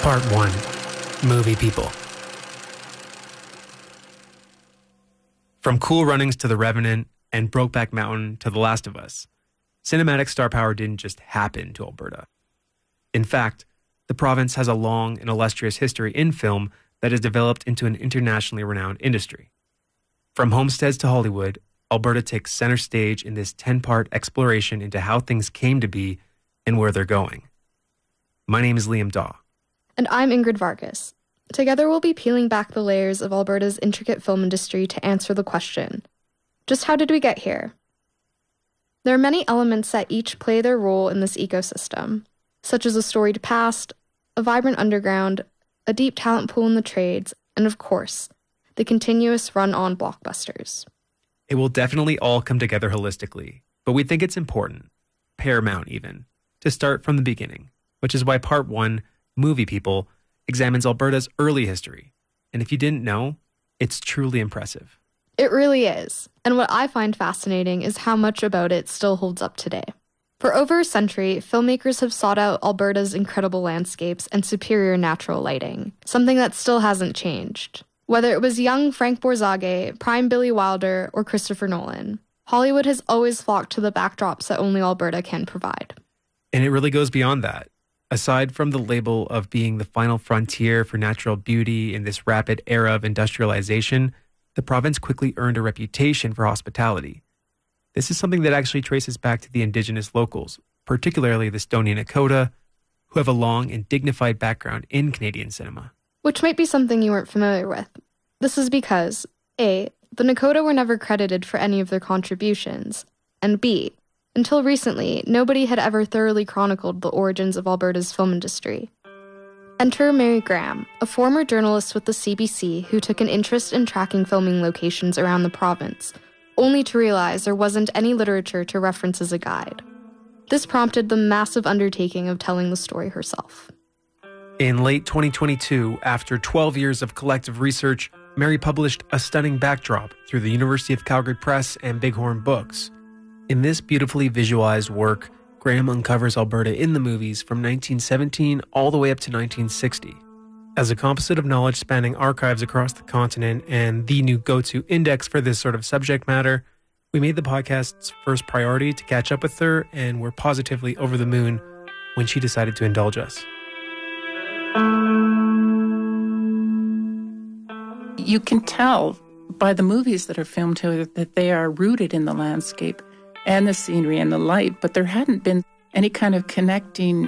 Part 1. Movie People. From Cool Runnings to The Revenant and Brokeback Mountain to The Last of Us, cinematic star power didn't just happen to Alberta. In fact, the province has a long and illustrious history in film that has developed into an internationally renowned industry. From homesteads to Hollywood, Alberta takes center stage in this 10-part exploration into how things came to be and where they're going. My name is Liam Daw. And I'm Ingrid Vargas. Together we'll be peeling back the layers of Alberta's intricate film industry to answer the question, just how did we get here? There are many elements that each play their role in this ecosystem, such as a storied past, a vibrant underground, a deep talent pool in the trades, and of course, the continuous run-on blockbusters. It will definitely all come together holistically, but we think it's important, paramount even, to start from the beginning, which is why Part 1, Movie People, examines Alberta's early history. And if you didn't know, it's truly impressive. It really is. And what I find fascinating is how much about it still holds up today. For over a century, filmmakers have sought out Alberta's incredible landscapes and superior natural lighting, something that still hasn't changed. Whether it was young Frank Borzage, prime Billy Wilder, or Christopher Nolan, Hollywood has always flocked to the backdrops that only Alberta can provide. And it really goes beyond that. Aside from the label of being the final frontier for natural beauty in this rapid era of industrialization, the province quickly earned a reputation for hospitality. This is something that actually traces back to the indigenous locals, particularly the Stoney Nakoda, who have a long and dignified background in Canadian cinema. Which might be something you weren't familiar with. This is because, A, the Nakota were never credited for any of their contributions, and B, until recently, nobody had ever thoroughly chronicled the origins of Alberta's film industry. Enter Mary Graham, a former journalist with the CBC who took an interest in tracking filming locations around the province, only to realize there wasn't any literature to reference as a guide. This prompted the massive undertaking of telling the story herself. In late 2022, after 12 years of collective research, Mary published A Stunning Backdrop through the University of Calgary Press and Bighorn Books. In this beautifully visualized work, Graham uncovers Alberta in the movies from 1917 all the way up to 1960. As a composite of knowledge spanning archives across the continent and the new go-to index for this sort of subject matter, we made the podcast's first priority to catch up with her, and we're positively over the moon when she decided to indulge us. You can tell by the movies that are filmed here that they are rooted in the landscape and the scenery and the light, but there hadn't been any kind of connecting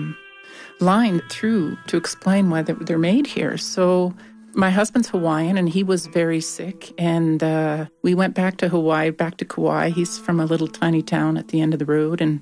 line through to explain why they're made here. So my husband's Hawaiian, and he was very sick, and we went back to Hawaii, back to Kauai. He's from a little tiny town at the end of the road, and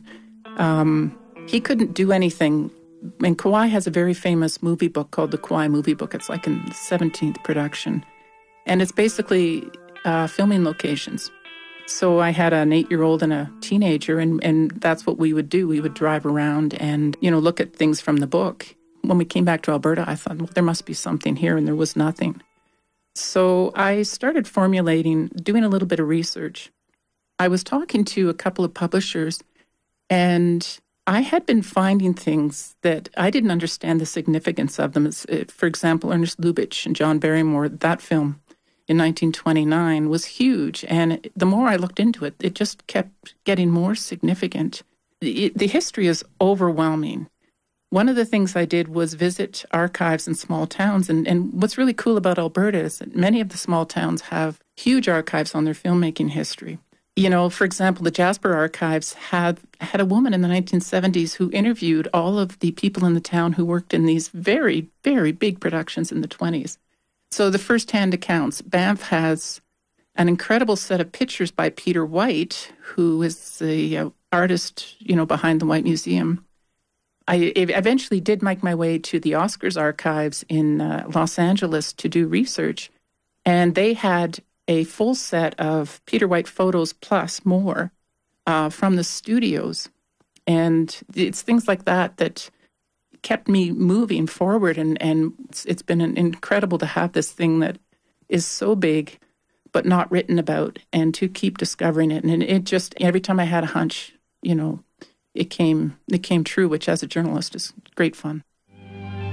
he couldn't do anything. And Kauai has a very famous movie book called the Kauai Movie Book. It's like in the 17th production, and it's basically filming locations. So I had an 8-year-old and a teenager, and that's what we would do. We would drive around and, look at things from the book. When we came back to Alberta, I thought, well, there must be something here, and there was nothing. So I started doing a little bit of research. I was talking to a couple of publishers, and I had been finding things that I didn't understand the significance of them. For example, Ernest Lubitsch and John Barrymore, that film in 1929 was huge. And the more I looked into it, it just kept getting more significant. The history is overwhelming. One of the things I did was visit archives in small towns. And what's really cool about Alberta is that many of the small towns have huge archives on their filmmaking history. For example, the Jasper Archives had a woman in the 1970s who interviewed all of the people in the town who worked in these very, very big productions in the 20s. So the first-hand accounts, Banff has an incredible set of pictures by Peter White, who is the artist, behind the White Museum. I eventually did make my way to the Oscars archives in Los Angeles to do research, and they had a full set of Peter White photos plus more from the studios. And it's things like that kept me moving forward, and it's been incredible to have this thing that is so big but not written about, and to keep discovering it. And it just, every time I had a hunch, it came true, which as a journalist is great fun.